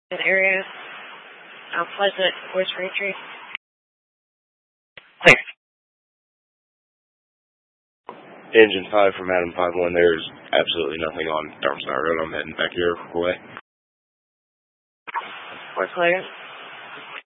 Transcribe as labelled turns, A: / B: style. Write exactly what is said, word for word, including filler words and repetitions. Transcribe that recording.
A: area, Mount Pleasant, West Raintree.
B: Thanks.
C: Engine five from Adam five one, there's absolutely nothing on Darmstadt Road. I'm heading back here away.
A: We're clear.